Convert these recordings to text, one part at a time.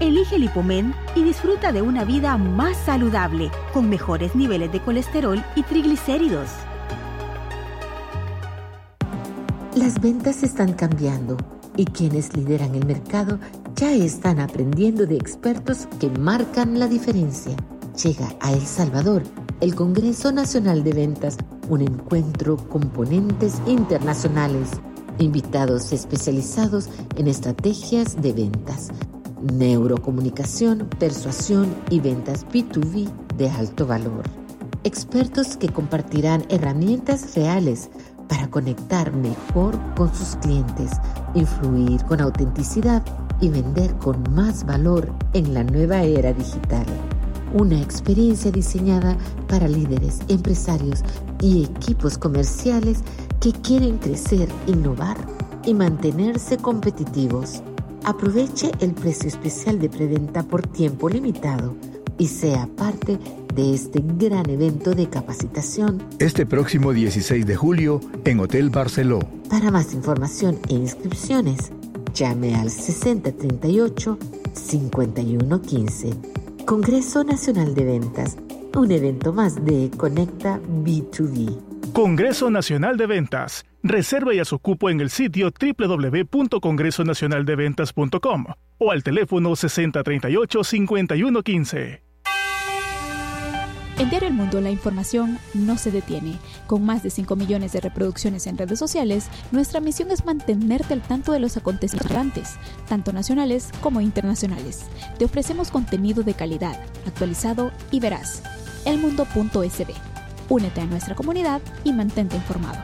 Elige Lipomen y disfruta de una vida más saludable, con mejores niveles de colesterol y triglicéridos. Las ventas están cambiando y quienes lideran el mercado ya están aprendiendo de expertos que marcan la diferencia. Llega a El Salvador el Congreso Nacional de Ventas, un encuentro con ponentes internacionales, invitados especializados en estrategias de ventas, neurocomunicación, persuasión y ventas B2B de alto valor. Expertos que compartirán herramientas reales para conectar mejor con sus clientes, influir con autenticidad y vender con más valor en la nueva era digital. Una experiencia diseñada para líderes, empresarios y equipos comerciales que quieren crecer, innovar y mantenerse competitivos. Aproveche el precio especial de preventa por tiempo limitado y sea parte de este gran evento de capacitación. Este próximo 16 de julio en Hotel Barceló. Para más información e inscripciones, llame al 6038-5115. Congreso Nacional de Ventas, un evento más de Conecta B2B. Congreso Nacional de Ventas. Reserva ya su cupo en el sitio www.congresonacionaldeventas.com o al teléfono 6038-5115. En Diario El Mundo, la información no se detiene. Con más de 5 millones de reproducciones en redes sociales, nuestra misión es mantenerte al tanto de los acontecimientos, tanto nacionales como internacionales. Te ofrecemos contenido de calidad, actualizado y veraz. elmundo.sb. Únete a nuestra comunidad y mantente informado.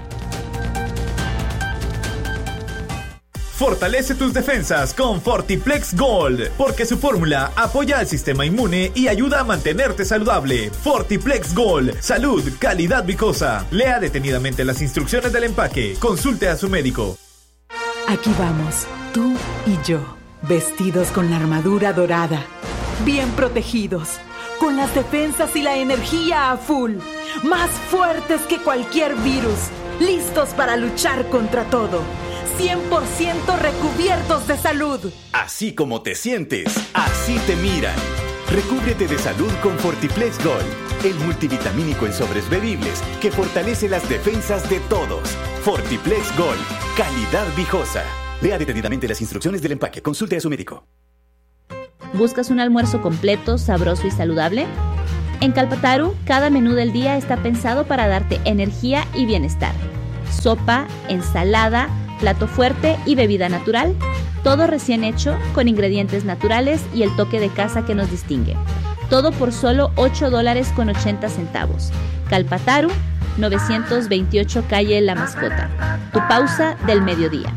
Fortalece tus defensas con Fortiplex Gold, porque su fórmula apoya al sistema inmune y ayuda a mantenerte saludable. Fortiplex Gold, salud, calidad viscosa. Lea detenidamente las instrucciones del empaque. Consulte a su médico. Aquí vamos, tú y yo, vestidos con la armadura dorada, bien protegidos, con las defensas y la energía a full, más fuertes que cualquier virus, listos para luchar contra todo. 100% recubiertos de salud. Así como te sientes, así te miran. Recúbrete de salud con Fortiplex Gold, el multivitamínico en sobres bebibles que fortalece las defensas de todos. Fortiplex Gold, calidad viejosa. Lea detenidamente las instrucciones del empaque. Consulte a su médico. ¿Buscas un almuerzo completo, sabroso y saludable? En Calpataru, cada menú del día está pensado para darte energía y bienestar. Sopa, ensalada, plato fuerte y bebida natural, todo recién hecho con ingredientes naturales y el toque de casa que nos distingue. Todo por solo $8.80. Calpataru, 928 calle La Mascota. Tu pausa del mediodía.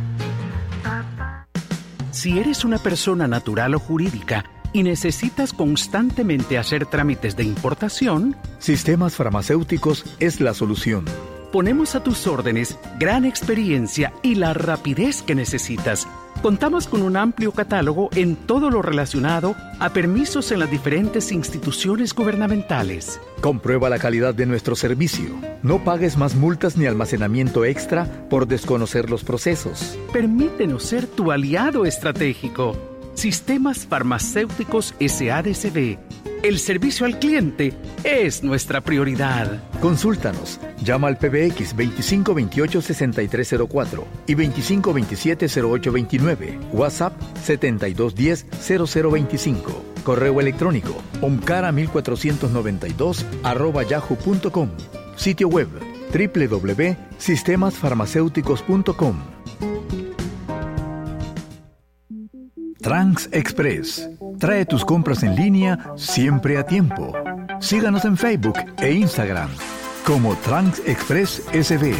Si eres una persona natural o jurídica y necesitas constantemente hacer trámites de importación, Sistemas Farmacéuticos es la solución. Ponemos a tus órdenes gran experiencia y la rapidez que necesitas. Contamos con un amplio catálogo en todo lo relacionado a permisos en las diferentes instituciones gubernamentales. Comprueba la calidad de nuestro servicio. No pagues más multas ni almacenamiento extra por desconocer los procesos. Permítenos ser tu aliado estratégico. Sistemas Farmacéuticos SADCB. El servicio al cliente es nuestra prioridad. Consúltanos. Llama al PBX 2528-6304 y 2527-0829. WhatsApp 7210-0025. Correo electrónico omcara1492@yahoo.com. Sitio web www.sistemasfarmacéuticos.com. Trans Express. Trae tus compras en línea siempre a tiempo. Síganos en Facebook e Instagram como Trans Express SB.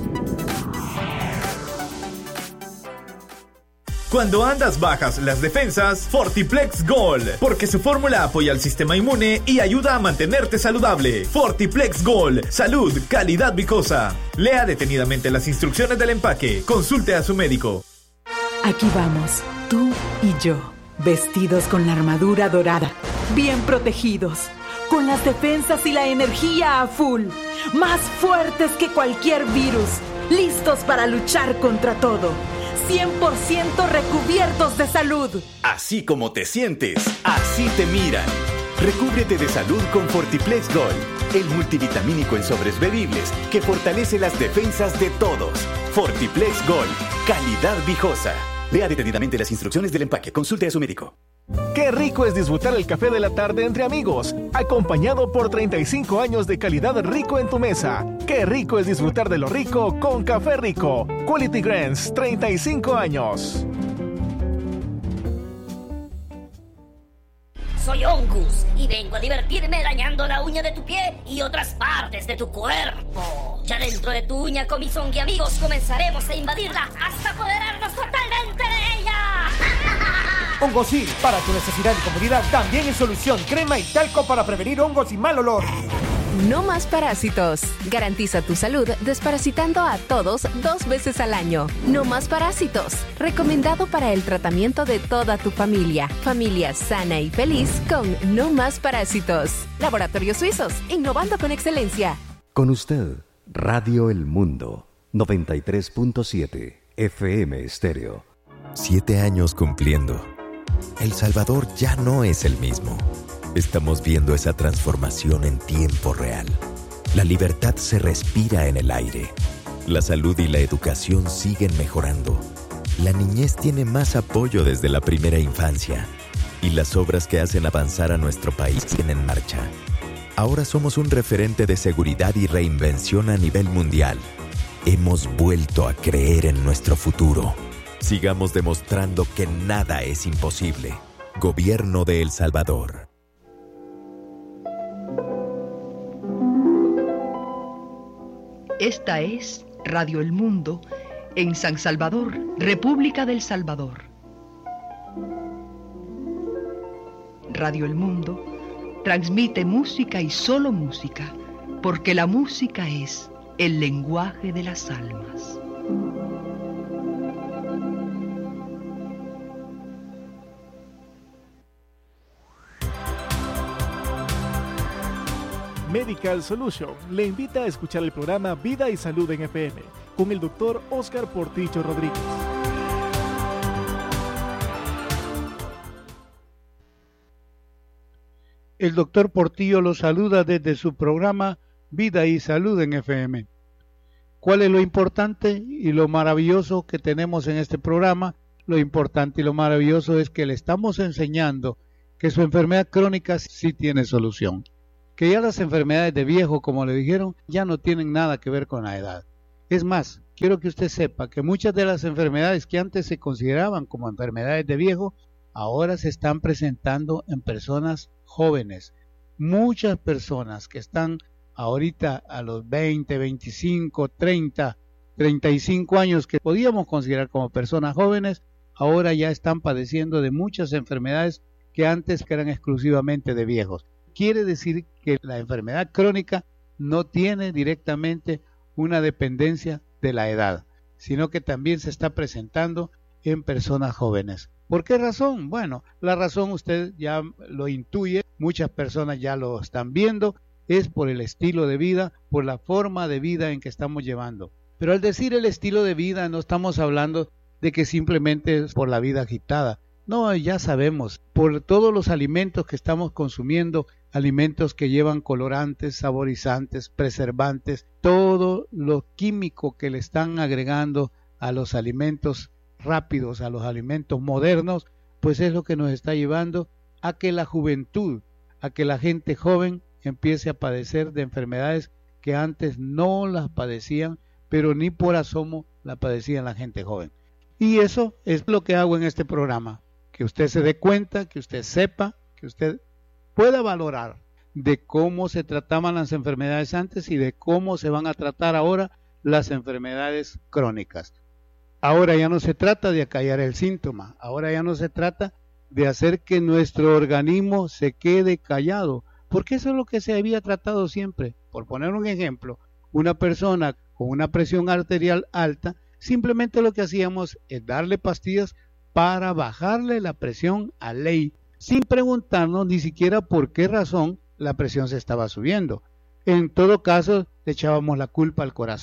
Cuando andas bajas las defensas, Fortiplex Gold, porque su fórmula apoya al sistema inmune y ayuda a mantenerte saludable. Fortiplex Gold, salud, calidad viscosa. Lea detenidamente las instrucciones del empaque. Consulte a su médico. Aquí vamos, tú y yo, vestidos con la armadura dorada, bien protegidos, con las defensas y la energía a full, más fuertes que cualquier virus, listos para luchar contra todo. 100% recubiertos de salud. Así como te sientes, así te miran. Recúbrete de salud con Fortiplex Gold, el multivitamínico en sobres bebibles que fortalece las defensas de todos. Fortiplex Gold, calidad viejosa. Lea detenidamente las instrucciones del empaque. Consulte a su médico. Qué rico es disfrutar el café de la tarde entre amigos, acompañado por 35 años de calidad rico en tu mesa. Qué rico es disfrutar de lo rico con Café Rico. Quality Grains, 35 años. Soy Ongus y vengo a divertirme dañando la uña de tu pie y otras partes de tu cuerpo. Ya dentro de tu uña con mis Ongi amigos comenzaremos a invadirla hasta apoderarnos totalmente de ella. Hongosil, para tu necesidad y comodidad también es solución. Crema y talco para prevenir hongos y mal olor. No más parásitos. Garantiza tu salud desparasitando a todos 2 veces al año. No más parásitos. Recomendado para el tratamiento de toda tu familia. Familia sana y feliz con No más parásitos. Laboratorios Suizos, innovando con excelencia. Con usted, Radio El Mundo, 93.7 FM Estéreo. 7 años cumpliendo. El Salvador ya no es el mismo. Estamos viendo esa transformación en tiempo real. La libertad se respira en el aire. La salud y la educación siguen mejorando. La niñez tiene más apoyo desde la primera infancia. Y las obras que hacen avanzar a nuestro país siguen en marcha. Ahora somos un referente de seguridad y reinvención a nivel mundial. Hemos vuelto a creer en nuestro futuro. Sigamos demostrando que nada es imposible. Gobierno de El Salvador. Esta es Radio El Mundo en San Salvador, República del Salvador. Radio El Mundo transmite música y solo música, porque la música es el lenguaje de las almas. Medical Solution le invita a escuchar el programa Vida y Salud en FM con el Dr. Oscar Portillo Rodríguez. El Dr. Portillo lo saluda desde su programa Vida y Salud en FM. ¿Cuál es lo importante y lo maravilloso que tenemos en este programa? Lo importante y lo maravilloso es que le estamos enseñando que su enfermedad crónica sí tiene solución. Que ya las enfermedades de viejo, como le dijeron, ya no tienen nada que ver con la edad. Es más, quiero que usted sepa que muchas de las enfermedades que antes se consideraban como enfermedades de viejo, ahora se están presentando en personas jóvenes. Muchas personas que están ahorita a los 20, 25, 30, 35 años que podíamos considerar como personas jóvenes, ahora ya están padeciendo de muchas enfermedades que antes eran exclusivamente de viejos. Quiere decir que la enfermedad crónica no tiene directamente una dependencia de la edad, sino que también se está presentando en personas jóvenes. ¿Por qué razón? Bueno, la razón usted ya lo intuye, muchas personas ya lo están viendo, es por el estilo de vida, por la forma de vida en que estamos llevando. Pero al decir el estilo de vida no estamos hablando de que simplemente es por la vida agitada. No, ya sabemos, por todos los alimentos que estamos consumiendo, alimentos que llevan colorantes, saborizantes, preservantes, todo lo químico que le están agregando a los alimentos rápidos, a los alimentos modernos, pues es lo que nos está llevando a que la juventud, a que la gente joven empiece a padecer de enfermedades que antes no las padecían, pero ni por asomo la padecían la gente joven. Y eso es lo que hago en este programa, que usted se dé cuenta, que usted sepa, que usted pueda valorar de cómo se trataban las enfermedades antes y de cómo se van a tratar ahora las enfermedades crónicas. Ahora ya no se trata de acallar el síntoma, ahora ya no se trata de hacer que nuestro organismo se quede callado, porque eso es lo que se había tratado siempre. Por poner un ejemplo, una persona con una presión arterial alta, simplemente lo que hacíamos es darle pastillas para bajarle la presión a ley, sin preguntarnos ni siquiera por qué razón la presión se estaba subiendo. En todo caso, le echábamos la culpa al corazón.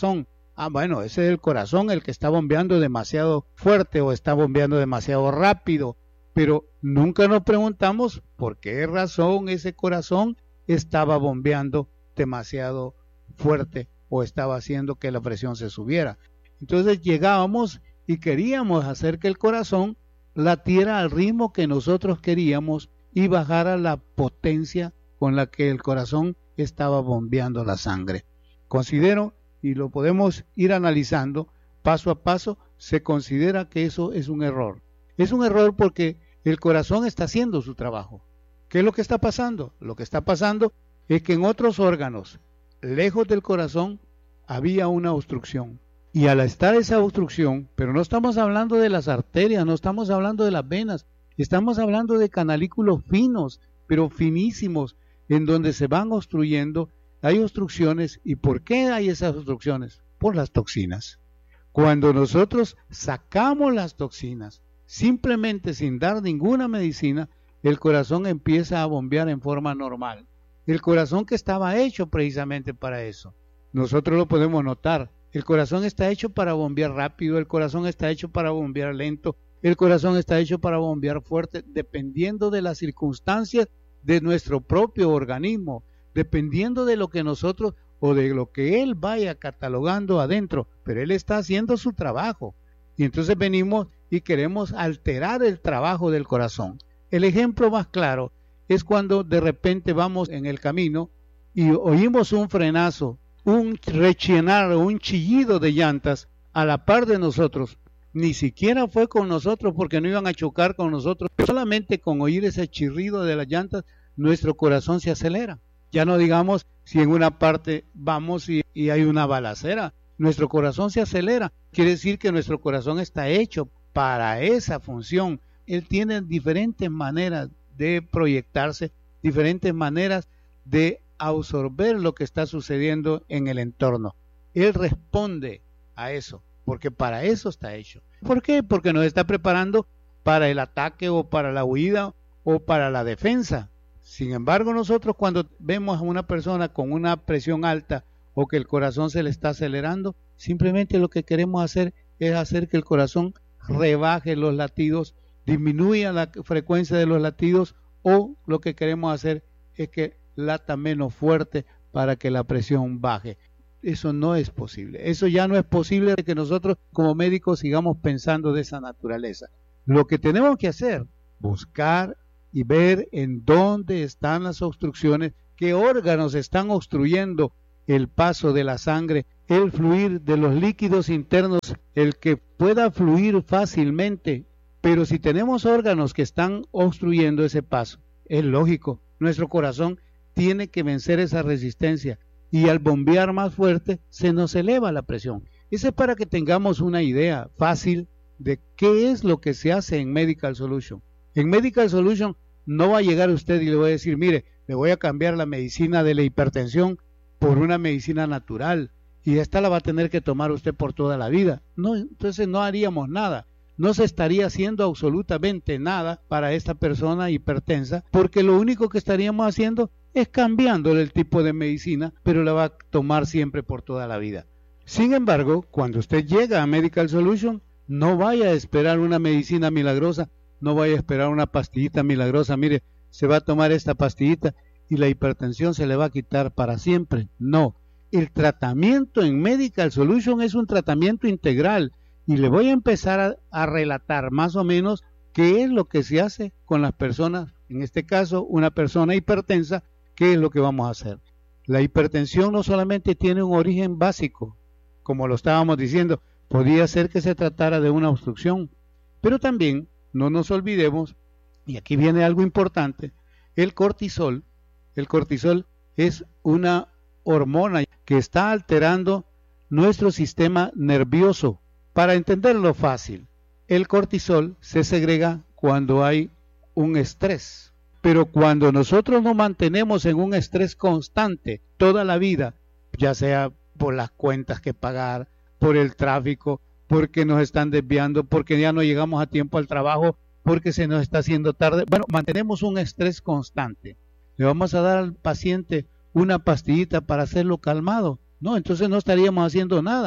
Bueno, ese es el corazón el que está bombeando demasiado fuerte o está bombeando demasiado rápido. Pero nunca nos preguntamos por qué razón ese corazón estaba bombeando demasiado fuerte o estaba haciendo que la presión se subiera. Entonces llegábamos y queríamos hacer que el corazón latiera al ritmo que nosotros queríamos y bajara la potencia con la que el corazón estaba bombeando la sangre. Considero, y lo podemos ir analizando paso a paso, se considera que eso es un error. Es un error porque el corazón está haciendo su trabajo. ¿Qué es lo que está pasando? Lo que está pasando es que en otros órganos, lejos del corazón, había una obstrucción. Y al estar esa obstrucción, pero no estamos hablando de las arterias, no estamos hablando de las venas, estamos hablando de canalículos finos, pero finísimos, en donde se van obstruyendo, hay obstrucciones. ¿Y por qué hay esas obstrucciones? Por las toxinas. Cuando nosotros sacamos las toxinas, simplemente sin dar ninguna medicina, el corazón empieza a bombear en forma normal. El corazón que estaba hecho precisamente para eso. Nosotros lo podemos notar. El corazón está hecho para bombear rápido, el corazón está hecho para bombear lento, el corazón está hecho para bombear fuerte, dependiendo de las circunstancias de nuestro propio organismo, dependiendo de lo que nosotros o de lo que él vaya catalogando adentro, pero él está haciendo su trabajo. Y entonces venimos y queremos alterar el trabajo del corazón. El ejemplo más claro es cuando de repente vamos en el camino y oímos un frenazo, un rechinar o un chillido de llantas a la par de nosotros. Ni siquiera fue con nosotros porque no iban a chocar con nosotros. Solamente con oír ese chirrido de las llantas, nuestro corazón se acelera. Ya no digamos si en una parte vamos y hay una balacera. Nuestro corazón se acelera. Quiere decir que nuestro corazón está hecho para esa función. Él tiene diferentes maneras de proyectarse, diferentes maneras de absorber lo que está sucediendo en el entorno. Él responde a eso, porque para eso está hecho. ¿Por qué? Porque nos está preparando para el ataque o para la huida o para la defensa. Sin embargo, nosotros cuando vemos a una persona con una presión alta o que el corazón se le está acelerando, simplemente lo que queremos hacer es hacer que el corazón rebaje los latidos, disminuya la frecuencia de los latidos, o lo que queremos hacer es que lata menos fuerte para que la presión baje. Eso no es posible. Eso ya no es posible que nosotros como médicos sigamos pensando de esa naturaleza. Lo que tenemos que hacer, buscar y ver en dónde están las obstrucciones, qué órganos están obstruyendo el paso de la sangre, el fluir de los líquidos internos, el que pueda fluir fácilmente. Pero si tenemos órganos que están obstruyendo ese paso, es lógico, nuestro corazón tiene que vencer esa resistencia y al bombear más fuerte se nos eleva la presión. Eso es para que tengamos una idea fácil de qué es lo que se hace en Medical Solution. En Medical Solution no va a llegar usted y le voy a decir, mire, le voy a cambiar la medicina de la hipertensión por una medicina natural y esta la va a tener que tomar usted por toda la vida. No, entonces no haríamos nada. No se estaría haciendo absolutamente nada para esta persona hipertensa, porque lo único que estaríamos haciendo es cambiándole el tipo de medicina, pero la va a tomar siempre por toda la vida. Sin embargo, cuando usted llega a Medical Solution, no vaya a esperar una medicina milagrosa, no vaya a esperar una pastillita milagrosa. Mire, se va a tomar esta pastillita y la hipertensión se le va a quitar para siempre. No, el tratamiento en Medical Solution es un tratamiento integral. Y le voy a empezar a relatar más o menos qué es lo que se hace con las personas, en este caso una persona hipertensa, qué es lo que vamos a hacer. La hipertensión no solamente tiene un origen básico, como lo estábamos diciendo, podría ser que se tratara de una obstrucción, pero también no nos olvidemos, y aquí viene algo importante, el cortisol. El cortisol es una hormona que está alterando nuestro sistema nervioso. Para entenderlo fácil, el cortisol se segrega cuando hay un estrés, pero cuando nosotros nos mantenemos en un estrés constante toda la vida, ya sea por las cuentas que pagar, por el tráfico, porque nos están desviando, porque ya no llegamos a tiempo al trabajo, porque se nos está haciendo tarde, bueno, mantenemos un estrés constante. ¿Le vamos a dar al paciente una pastillita para hacerlo calmado? No, entonces no estaríamos haciendo nada,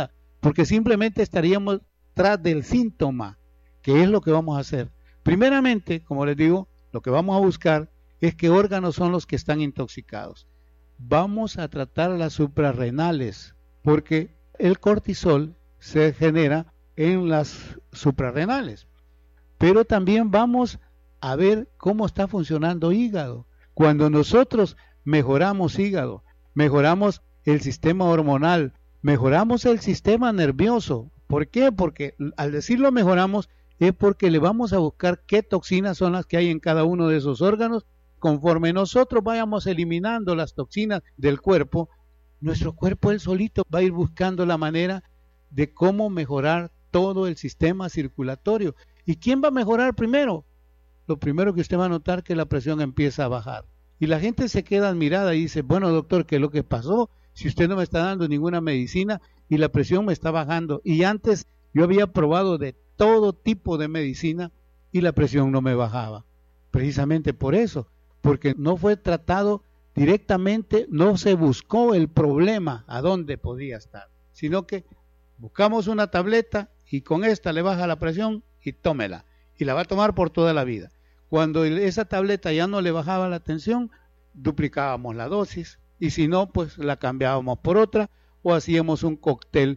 porque simplemente estaríamos tras del síntoma, que es lo que vamos a hacer. Primeramente, como les digo, lo que vamos a buscar es qué órganos son los que están intoxicados. Vamos a tratar las suprarrenales, porque el cortisol se genera en las suprarrenales. Pero también vamos a ver cómo está funcionando hígado. Cuando nosotros mejoramos hígado, mejoramos el sistema hormonal, mejoramos el sistema nervioso. ¿Por qué? Porque al decirlo mejoramos es porque le vamos a buscar qué toxinas son las que hay en cada uno de esos órganos. Conforme nosotros vayamos eliminando las toxinas del cuerpo, nuestro cuerpo él solito va a ir buscando la manera de cómo mejorar todo el sistema circulatorio. ¿Y quién va a mejorar primero? Lo primero que usted va a notar que la presión empieza a bajar. Y la gente se queda admirada y dice, bueno doctor, ¿qué es lo que pasó? Si usted no me está dando ninguna medicina y la presión me está bajando. Y antes yo había probado de todo tipo de medicina y la presión no me bajaba. Precisamente por eso, porque no fue tratado directamente, no se buscó el problema a dónde podía estar, sino que buscamos una tableta y con esta le baja la presión y tómela. Y la va a tomar por toda la vida. Cuando esa tableta ya no le bajaba la tensión, duplicábamos la dosis y si no, pues la cambiábamos por otra o hacíamos un cóctel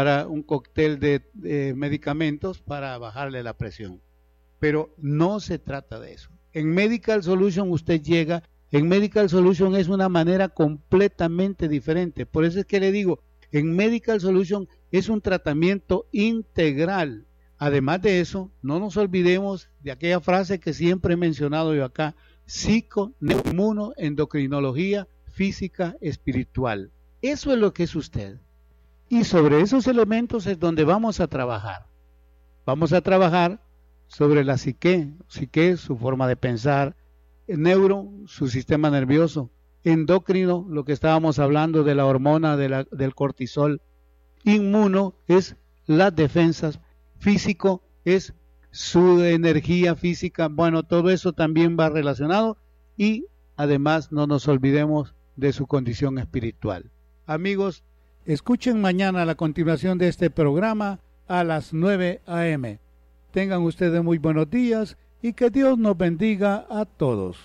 de medicamentos para bajarle la presión. Pero no se trata de eso. En Medical Solution usted llega, en Medical Solution es una manera completamente diferente. Por eso es que le digo, en Medical Solution es un tratamiento integral. Además de eso, no nos olvidemos de aquella frase que siempre he mencionado yo acá, psico-neuroendocrinología física espiritual. Eso es lo que es usted. Y sobre esos elementos es donde vamos a trabajar. Vamos a trabajar sobre la psique, su forma de pensar, neuro, su sistema nervioso, endocrino, lo que estábamos hablando de la hormona del cortisol, inmuno es las defensas, físico es su energía física, bueno, todo eso también va relacionado y además no nos olvidemos de su condición espiritual. Amigos, escuchen mañana la continuación de este programa a las 9 a.m. Tengan ustedes muy buenos días y que Dios nos bendiga a todos.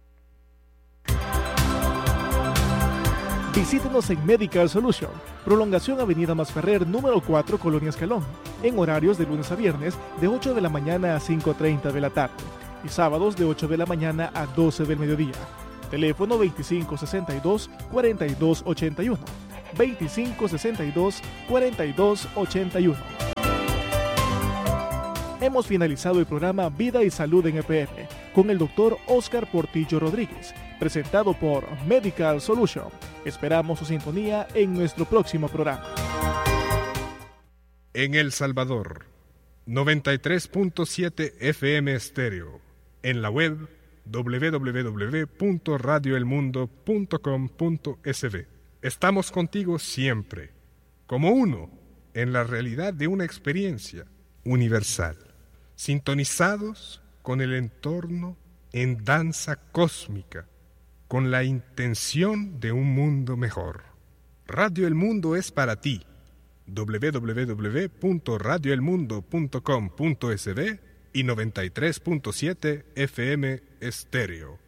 Visítenos en Medical Solution, Prolongación Avenida Masferrer, número 4, Colonia Escalón, en horarios de lunes a viernes de 8 de la mañana a 5:30 de la tarde y sábados de 8 de la mañana a 12 del mediodía. Teléfono 2562-4281, 2562-4281. Hemos finalizado el programa Vida y Salud en EPM con el Dr. Oscar Portillo Rodríguez, presentado por Medical Solution. Esperamos su sintonía en nuestro próximo programa. En El Salvador, 93.7 FM Estéreo. En la web www.radioelmundo.com.sb. Estamos contigo siempre, como uno, en la realidad de una experiencia universal. Sintonizados con el entorno en danza cósmica, con la intención de un mundo mejor. Radio El Mundo es para ti. www.radioelmundo.com.sb y 93.7 FM Estéreo.